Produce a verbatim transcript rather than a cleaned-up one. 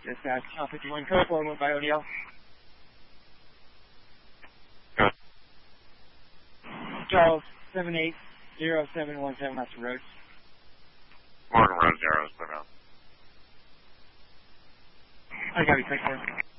Dispatch, Alpha fifty-one, code four one by O'Neill. Good. Charles, seven eight zero seven one seven, that's the road. Morgan Road, zero, seven. I got you, quick, sir.